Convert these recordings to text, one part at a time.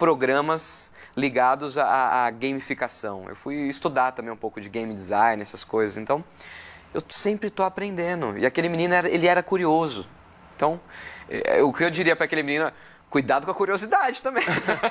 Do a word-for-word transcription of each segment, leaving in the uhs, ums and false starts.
programas ligados à, à gamificação. Eu fui estudar também um pouco de game design, essas coisas. Então, eu sempre estou aprendendo. E aquele menino, era, ele era curioso. Então, é, o que eu diria para aquele menino, cuidado com a curiosidade também.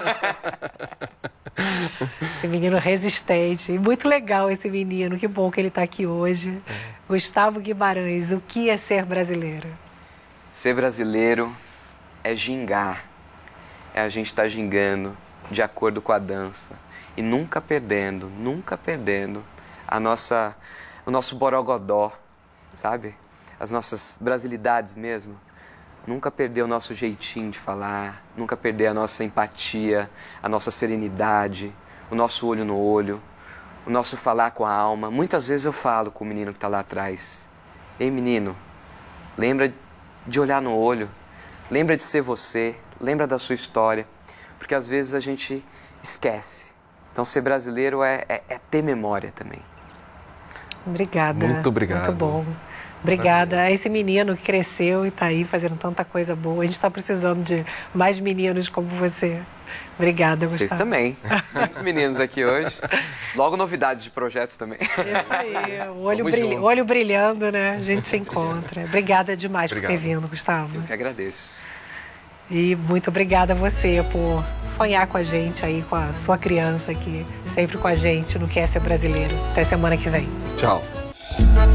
Esse menino resistente. E muito legal esse menino. Que bom que ele está aqui hoje. É. Gustavo Guimarães, o que é ser brasileiro? Ser brasileiro é gingar. É a gente estar gingando de acordo com a dança. E nunca perdendo, nunca perdendo a nossa, o nosso borogodó, sabe? As nossas brasilidades mesmo. Nunca perder o nosso jeitinho de falar, nunca perder a nossa empatia, a nossa serenidade, o nosso olho no olho, o nosso falar com a alma. Muitas vezes eu falo com o menino que está lá atrás. Ei, menino, lembra de olhar no olho, lembra de ser você, lembra da sua história, porque às vezes a gente esquece. Então ser brasileiro é, é, é ter memória também. Obrigada. Muito obrigado. Muito bom. Obrigada a esse menino que cresceu e está aí fazendo tanta coisa boa. A gente está precisando de mais meninos como você. Obrigada, Gustavo. Vocês também. Muitos meninos aqui hoje. Logo novidades de projetos também. Isso aí. O olho, brilha, olho brilhando, né? A gente se encontra. Obrigada demais Obrigado. por ter vindo, Gustavo. Eu que agradeço. E muito obrigada a você por sonhar com a gente aí, com a sua criança aqui, sempre com a gente no Que é Ser Brasileiro. Até semana que vem. Tchau.